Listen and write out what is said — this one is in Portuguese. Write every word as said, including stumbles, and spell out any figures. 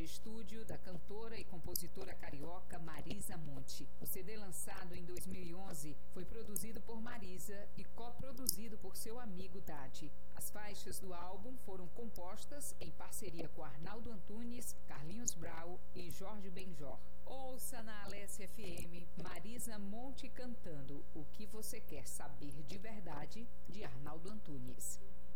estúdio da cantora e compositora carioca Marisa Monte. O C D lançado em dois mil e onze foi produzido por Marisa e coproduzido por seu amigo Dadi. As faixas do álbum foram compostas em parceria com Arnaldo Antunes, Carlinhos Brau e Jorge Benjor. Ouça na Alessia F M Marisa Monte cantando O Que Você Quer Saber de Verdade, de Arnaldo Antunes.